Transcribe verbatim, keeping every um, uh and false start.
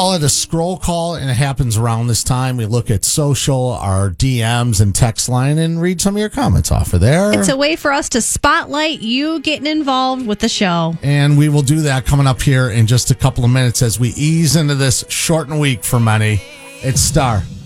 call it a scroll call, and it happens around this time. We look at social, our D Ms and text line, and read some of your comments off of there. It's a way for us to spotlight you getting involved with the show. And we will do that coming up here in just a couple of minutes as we ease into this shortened week for many. It's Star.